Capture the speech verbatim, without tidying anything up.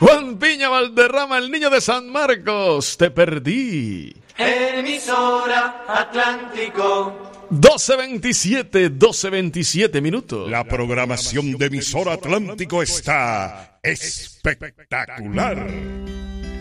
Juan Piña Valderrama, el niño de San Marcos, te perdí. Emisora Atlántico. doce veintisiete, doce veintisiete minutos. La programación de Emisora Atlántico está espectacular.